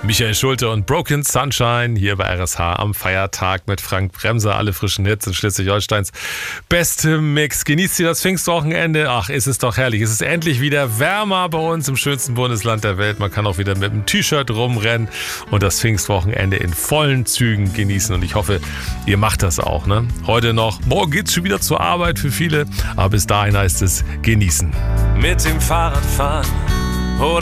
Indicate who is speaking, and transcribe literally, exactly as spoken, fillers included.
Speaker 1: Michael Schulte und Broken Sunshine hier bei R S H am Feiertag mit Frank Bremser. Alle frischen Hits in Schleswig-Holsteins beste Mix. Genießt ihr das Pfingstwochenende? Ach, ist es doch herrlich. Es ist endlich wieder wärmer bei uns im schönsten Bundesland der Welt. Man kann auch wieder mit einem T-Shirt rumrennen und das Pfingstwochenende in vollen Zügen genießen. Und ich hoffe, ihr macht das auch. Ne? Heute noch. Morgen geht's schon wieder zur Arbeit für viele. Aber bis dahin heißt es genießen.
Speaker 2: Mit dem Fahrrad fahren oder